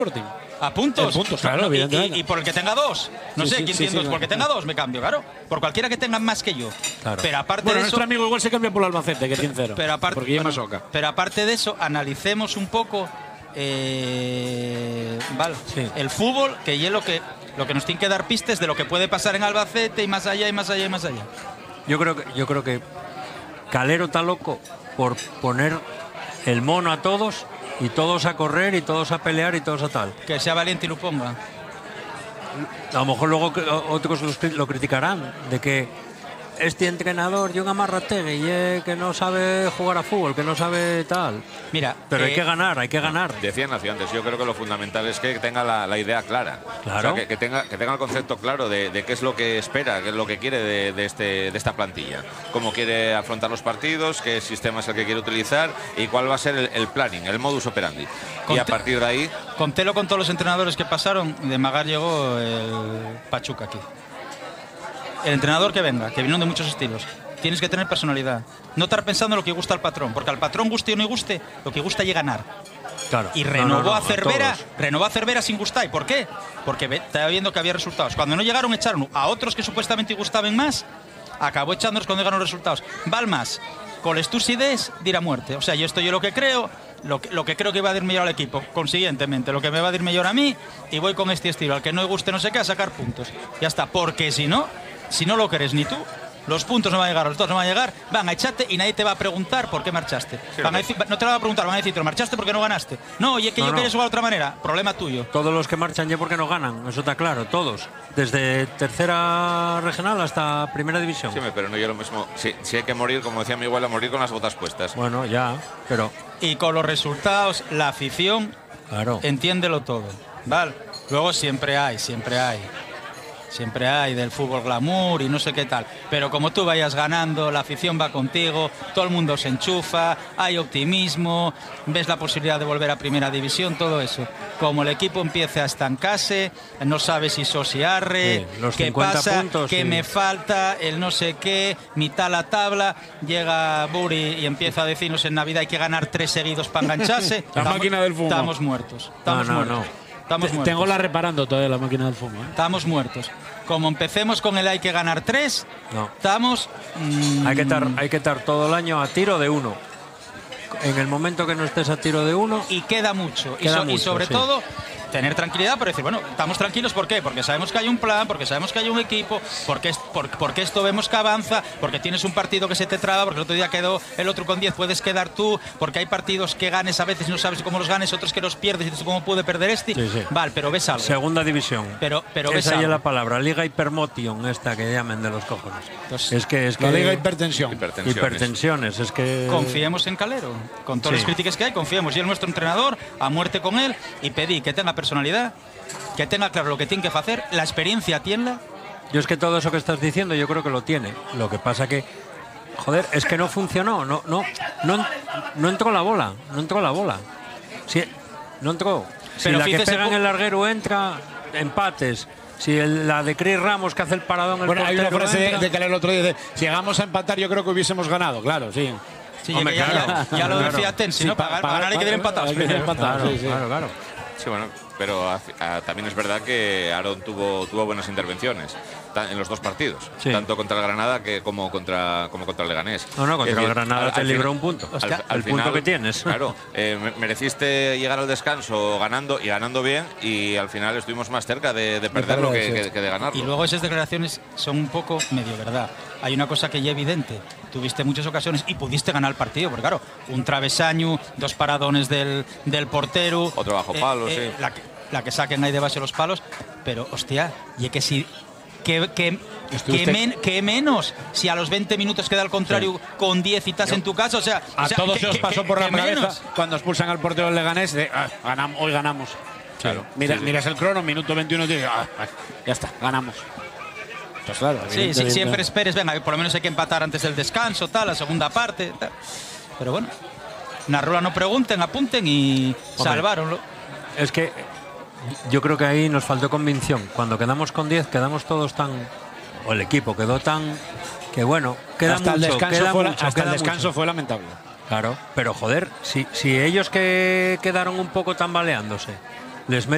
Sporting. A puntos. Claro, evidentemente. Y por el que tenga dos. No sé, ¿quién tiene dos? Porque tenga dos me cambio, claro. Por cualquiera que tenga más que yo. Claro. Pero aparte Bueno, de eso. nuestro amigo igual se cambia por el Albacete, que tiene 0. Pero aparte, porque lleva soca. Pero aparte de eso, analicemos un poco vale, el fútbol, que es lo que nos tiene que dar pistas de lo que puede pasar en Albacete y más allá y más allá y más allá. Yo creo que Calero está loco por poner el mono a todos y todos a correr y todos a pelear y todos a tal. Que sea valiente y lo ponga. A lo mejor luego otros lo criticarán de que este entrenador y un amarrategui que no sabe jugar a fútbol, que no sabe tal. Mira, pero hay que ganar, hay que ganar. Decía Ignacio antes, yo creo que lo fundamental es que tenga la idea clara. Claro. O sea, que tenga el concepto claro de qué es lo que espera, qué es lo que quiere de esta plantilla. Cómo quiere afrontar los partidos, qué sistema es el que quiere utilizar y cuál va a ser el planning, el modus operandi. Y a partir de ahí... Contélo con todos los entrenadores que pasaron. De Magar llegó el Pachuca aquí. El entrenador que venga, que vino de muchos estilos, tienes que tener personalidad. No estar pensando en lo que gusta al patrón, porque al patrón guste o no guste, lo que gusta es ganar. Claro. Y renovó a Cervera sin gustar. ¿Y por qué? Porque estaba viendo que había resultados. Cuando no llegaron, echaron a otros que supuestamente gustaban más, acabó echándolos cuando llegaron los resultados. Balmas, con les tus ideas, dirá muerte. O sea, yo estoy yo lo que creo, lo que creo que va a ir mejor al equipo. Consiguientemente, lo que me va a ir mejor a mí, y voy con este estilo. Al que no le guste no sé qué, a sacar puntos. Ya está, porque si no lo querés ni tú, los puntos no van a llegar, los resultados no van a llegar, van a echarte y nadie te va a preguntar por qué marchaste. Van a decir, no te lo van a preguntar, van a decir, te lo marchaste porque no ganaste. No, y es que yo quería jugar de otra manera, problema tuyo. Todos los que marchan ya porque no ganan, eso está claro, todos. Desde tercera regional hasta primera división. Sí, pero no yo lo mismo. Si hay que morir, como decía mi abuela, morir con las botas puestas. Bueno, ya, pero... Y con los resultados, la afición, claro, entiéndelo todo. ¿Vale? Luego siempre hay del fútbol glamour y no sé qué tal, pero como tú vayas ganando, la afición va contigo, todo el mundo se enchufa, hay optimismo, ves la posibilidad de volver a primera división, todo eso. Como el equipo empiece a estancarse, no sabes si sosiarre, qué pasa, qué me falta, el no sé qué, mitad la tabla, llega Buri y empieza a decirnos en Navidad hay que ganar 3 seguidos para engancharse. La máquina del fumo. Estamos muertos. Tengo la reparando todavía la máquina del fumo. Estamos muertos. Como empecemos con el hay que ganar 3, estamos... Hay que estar todo el año a tiro de 1. En el momento que no estés a tiro de 1... Y queda mucho. Y sobre todo... tener tranquilidad, pero decir, bueno, estamos tranquilos, ¿por qué? Porque sabemos que hay un plan, porque sabemos que hay un equipo, porque esto vemos que avanza, porque tienes un partido que se te traba, porque el otro día quedó el otro con 10, puedes quedar tú, porque hay partidos que ganes a veces y no sabes cómo los ganes, otros que los pierdes y dices, ¿cómo pude perder este? Sí. Vale, pero ves algo. Segunda división. Pero ves esa algo. es la palabra, Liga Hipermotion, esta que llamen de los cojones. Entonces, es que la Liga Hipertensión. Hipertensiones, es que... Confiemos en Calero, con todas las críticas que hay, confiemos. Y él, nuestro entrenador, a muerte con él, y pedí que tenga personalidad, que tenga claro lo que tiene que hacer, la experiencia tiene. Yo es que todo eso que estás diciendo yo creo que lo tiene. Lo que pasa que, joder, es que no funcionó, no entró la bola, Sí, no entró. Si pero la que pega en el larguero entra, empates. Si la de Chris Ramos que hace el paradón, bueno, hay una frase de Calero el otro día, si llegamos a empatar yo creo que hubiésemos ganado, claro, sí. Sí, hombre, ya lo decía Tensi, ¿no? Para ganar hay que tener empatados. Claro. Sí, bueno, pero también es verdad que Aaron tuvo buenas intervenciones en los dos partidos, tanto contra el Granada como contra el Leganés. No, contra el Granada te libró un punto. Al final, punto que tienes. Claro, mereciste llegar al descanso ganando bien, y al final estuvimos más cerca de perderlo que de ganarlo. Y luego esas declaraciones son un poco medio verdad. Hay una cosa que ya es evidente. Tuviste muchas ocasiones y pudiste ganar el partido, porque claro, un travesaño, 2 paradones del portero. Otro bajo palos, sí. La que saquen ahí de base los palos. Pero, hostia, y es que si... Que menos si a los 20 minutos queda al contrario con 10 y estás en tu casa, o sea... A todos se os pasó por la cabeza cuando expulsan al portero del Leganés de hoy ganamos. Claro. Miras el crono, minuto 21 y dices, ya está, ganamos. Pues claro, sí, siempre esperes, venga, por lo menos hay que empatar antes del descanso, la segunda parte, tal. Pero bueno, Narrola no pregunten, apunten y salvaronlo. Es que yo creo que ahí nos faltó convicción. Cuando quedamos con 10, quedamos todos tan... O el equipo quedó tan... Que bueno, queda hasta mucho. Hasta el descanso fue lamentable. Claro, pero joder, si ellos que quedaron un poco tambaleándose, les meten